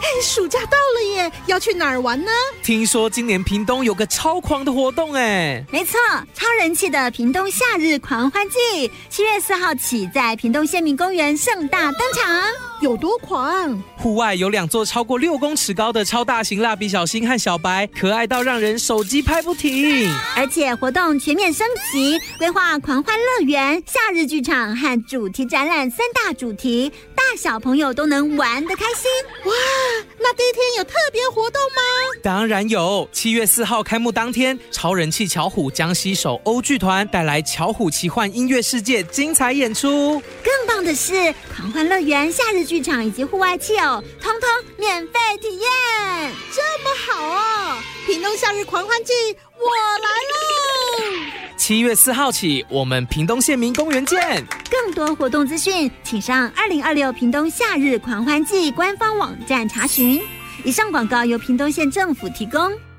暑假到了耶，要去哪儿玩呢？ 听说今年屏东有个超狂的活动哎。 没错，超人气的屏东夏日狂欢季，7月4号起在屏东县民公园盛大登场。 有多狂？ 户外有2座超过6公尺高的超大型蜡笔小新和小白，可爱到让人手机拍不停。 而且活动全面升级，规划狂欢乐园、夏日剧场和主题展览3大主题，大小朋友都能玩得开心。 哇，那第一天有特别活动吗？ 当然有，7月4号开幕当天，超人气巧虎将携手欧剧团带来巧虎奇幻音乐世界精彩演出。 更棒的是，狂欢乐园、夏日剧场以及户外汽偶，通通免费体验。 这么好哦！屏东夏日狂欢季，我来喽 ！7月4号起，我们屏东县民公园见。 更多活动资讯，请上2026屏东夏日狂欢季官方网站查询。以上广告由屏东县政府提供。